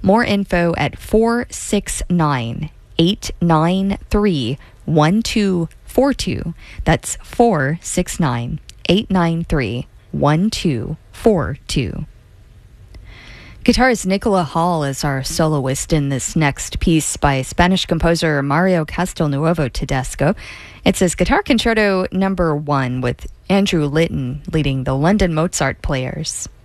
More info at 469-893-1242. That's 469-893-1242. Guitarist Nicola Hall is our soloist in this next piece by Spanish composer Mario Castelnuovo Tedesco. It's his Guitar Concerto No. 1 with Andrew Litton leading the London Mozart Players.